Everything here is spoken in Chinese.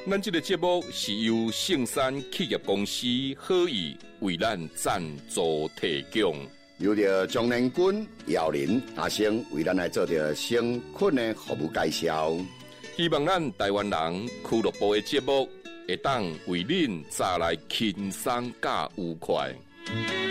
咱这个节目是由圣山企业公司好意为咱赞助提供。 由着钟连军、姚林、阿星为咱来做着生困的服务介绍。 希望咱台湾人俱乐部的节目会当为恁带来轻松加愉快。